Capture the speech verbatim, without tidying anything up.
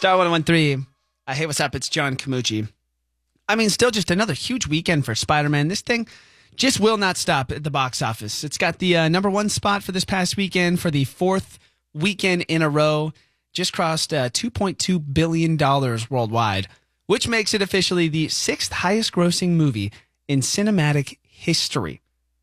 Star one oh one three. Uh, hey, what's up? It's John Camucci. I mean, still just another huge weekend for Spider-Man. This thing just will not stop at the box office. It's got the uh, number one spot for this past weekend for the fourth weekend in a row. Just crossed uh, two point two billion dollars worldwide, which makes it officially the sixth highest grossing movie in cinematic history.